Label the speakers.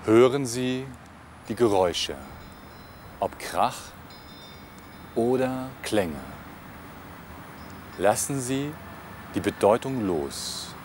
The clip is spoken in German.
Speaker 1: Hören Sie die Geräusche, ob Krach oder Klänge. Lassen Sie die Bedeutung los.